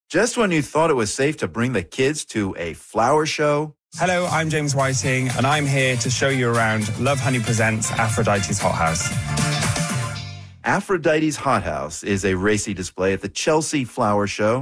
Just when you thought it was safe to bring the kids to a flower show. Hello, I'm James Whiting, and I'm here to show you around Love Honey Presents Aphrodite's Hothouse. Aphrodite's Hothouse is a racy display at the Chelsea Flower Show.